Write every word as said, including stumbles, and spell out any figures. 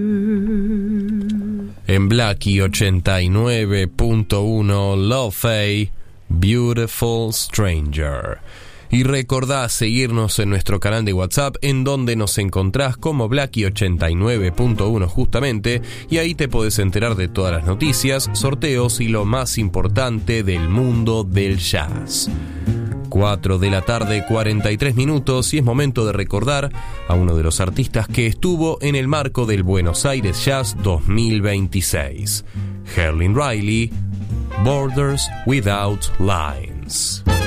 En Blackie ochenta y nueve punto uno, Lo Fei, Beautiful Stranger. Y recordá seguirnos en nuestro canal de WhatsApp, en donde nos encontrás como Blackie ochenta y nueve punto uno justamente, y ahí te podés enterar de todas las noticias, sorteos y lo más importante del mundo del jazz. cuatro de la tarde, cuarenta y tres minutos, y es momento de recordar a uno de los artistas que estuvo en el marco del Buenos Aires Jazz dos mil veintiséis. Herlin Riley, Borders Without Lines.